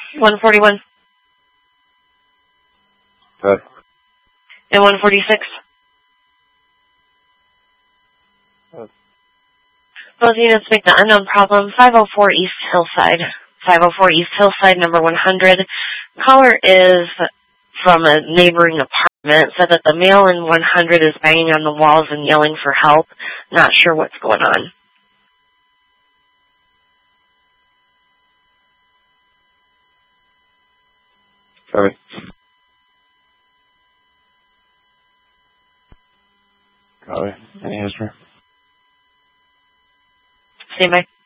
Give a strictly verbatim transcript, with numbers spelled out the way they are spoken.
one forty-one. Good. And one forty-six. Good. Both units make the unknown problem, five oh four East Hillside. five oh four East Hillside, number one hundred. Caller is from a neighboring apartment, said that the male in one hundred is banging on the walls and yelling for help. Not sure what's going on. Sorry. Copy. Any history? Stand by.